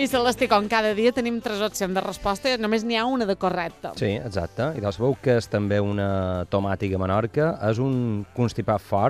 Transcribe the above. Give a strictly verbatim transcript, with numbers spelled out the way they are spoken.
I Celestí, com cada dia tenim tres opcions de resposta, només n'hi ha una de correcta. Sí, exacte. I doncs veu que és també una tomàtica Menorca, és un constipat fort,